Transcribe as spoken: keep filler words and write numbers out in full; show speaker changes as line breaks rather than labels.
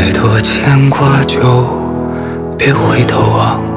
太多牵挂就别回头望，